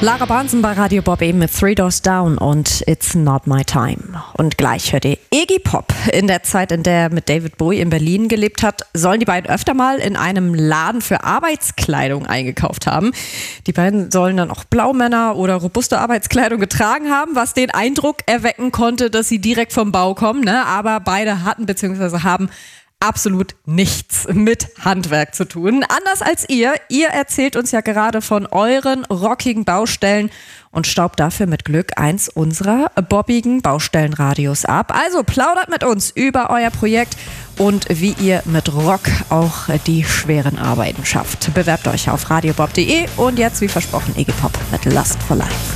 Lara Barnsen bei Radio Bob eben mit Three Doors Down und It's Not My Time. Und gleich hört ihr Iggy Pop. In der Zeit, in der er mit David Bowie in Berlin gelebt hat, sollen die beiden öfter mal in einem Laden für Arbeitskleidung eingekauft haben. Die beiden sollen dann auch Blaumänner oder robuste Arbeitskleidung getragen haben, was den Eindruck erwecken konnte, dass sie direkt vom Bau kommen. Ne? Aber beide hatten bzw. haben absolut nichts mit Handwerk zu tun. Anders als ihr. Ihr erzählt uns ja gerade von euren rockigen Baustellen und staubt dafür mit Glück eins unserer bobbigen Baustellenradios ab. Also plaudert mit uns über euer Projekt und wie ihr mit Rock auch die schweren Arbeiten schafft. Bewerbt euch auf radiobob.de und jetzt, wie versprochen, Iggy Pop mit Lust for Life.